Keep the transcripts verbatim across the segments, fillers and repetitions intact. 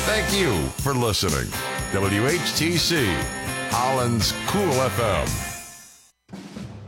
Thank you for listening. W H T C, Holland's Cool F M.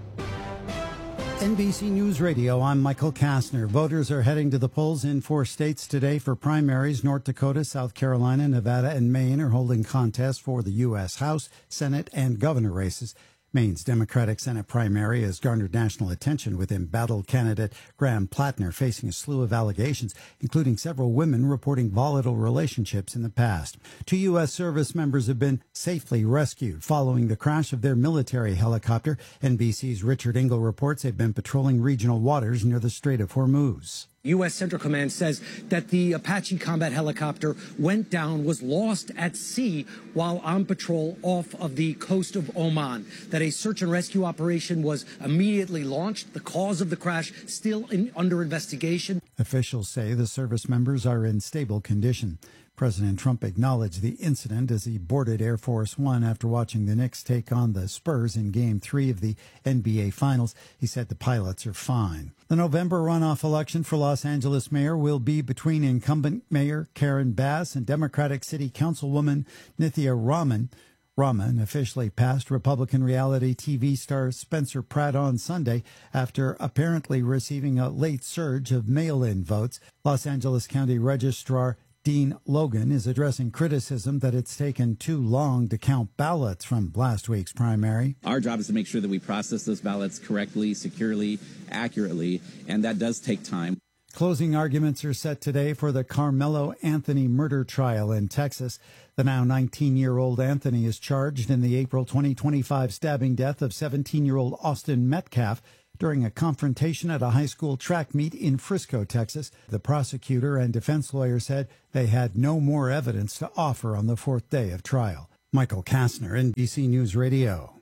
N B C News Radio, I'm Michael Kastner. Voters are heading to the polls in four states today for primaries. North Dakota, South Carolina, Nevada, and Maine are holding contests for the U S House, Senate, and governor races. Maine's Democratic Senate primary has garnered national attention, with embattled candidate Graham Plattner facing a slew of allegations, including several women reporting volatile relationships in the past. Two U S service members have been safely rescued following the crash of their military helicopter. N B C's Richard Engel reports they've been patrolling regional waters near the Strait of Hormuz. U S Central Command says that the Apache combat helicopter went down, was lost at sea while on patrol off of the coast of Oman, that a search and rescue operation was immediately launched. The cause of the crash still in, under investigation. Officials say the service members are in stable condition. President Trump acknowledged the incident as he boarded Air Force One after watching the Knicks take on the Spurs in Game three of the N B A Finals. He said the pilots are fine. The November runoff election for Los Angeles mayor will be between incumbent Mayor Karen Bass and Democratic City Councilwoman Nithya Raman. Raman officially passed Republican reality T V star Spencer Pratt on Sunday after apparently receiving a late surge of mail-in votes. Los Angeles County Registrar Dean Logan is addressing criticism that it's taken too long to count ballots from last week's primary. Our job is to make sure that we process those ballots correctly, securely, accurately, and that does take time. Closing arguments are set today for the Carmelo Anthony murder trial in Texas. The now nineteen-year-old Anthony is charged in the April twenty twenty-five stabbing death of seventeen-year-old Austin Metcalf during a confrontation at a high school track meet in Frisco, Texas. The prosecutor and defense lawyer said they had no more evidence to offer on the fourth day of trial. Michael Kastner, N B C News Radio.